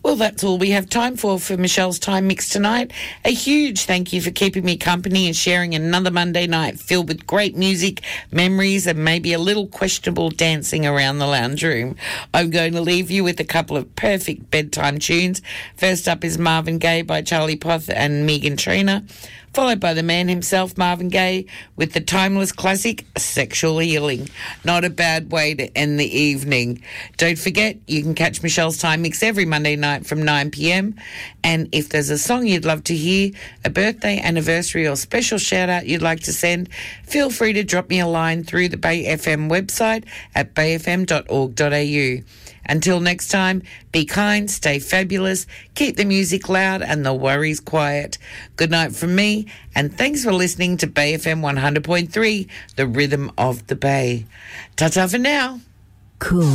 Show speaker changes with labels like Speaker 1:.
Speaker 1: Well, that's all we have time for Michelle's Time Mix tonight. A huge thank you for keeping me company and sharing another Monday night filled with great music, memories, and maybe a little questionable dancing around the lounge room. I'm going to leave you with a couple of perfect bedtime tunes. First up is Marvin Gaye by Charlie Puth and Megan Trainor, followed by the man himself, Marvin Gaye, with the timeless classic, Sexual Healing. Not a bad way to end the evening. Don't forget, you can catch Michelle's Time Mix every Monday night from 9 p.m. And if there's a song you'd love to hear, a birthday, anniversary or special shout-out you'd like to send, feel free to drop me a line through the Bay FM website at bayfm.org.au. Until next time, be kind, stay fabulous, keep the music loud and the worries quiet. Good night from me, and thanks for listening to Bay FM 100.3, the rhythm of the Bay. Ta-ta for now.
Speaker 2: Cool.